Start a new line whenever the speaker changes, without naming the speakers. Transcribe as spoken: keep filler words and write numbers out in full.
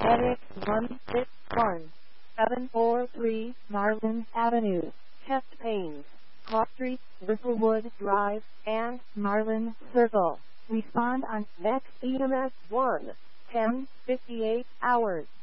paramedic one six one seven four three Marlin Avenue, chest pains, Cross Street, Whistlewood Drive, and Marlin Circle. Respond on next E M S one, ten fifty-eight hours.